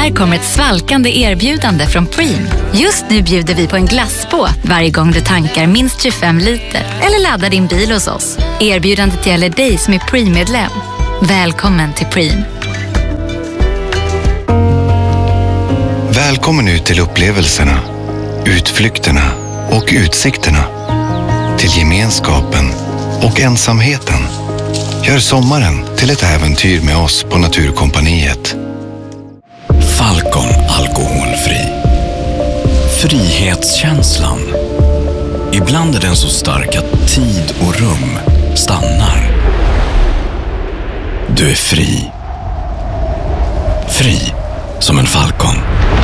Här kommer ett svalkande erbjudande från Preem. Just nu bjuder vi på en glassbåt varje gång du tankar minst 25 liter eller laddar din bil hos oss. Erbjudandet gäller dig som är Preem-medlem. Välkommen till Preem. Välkommen ut till upplevelserna, utflykterna och utsikterna. Till gemenskapen och ensamheten. Gör sommaren till ett äventyr med oss på Naturkompaniet. Falcon alkoholfri. Frihetskänslan. Ibland är den så stark att tid och rum stannar. Du är fri. Fri som en falcon.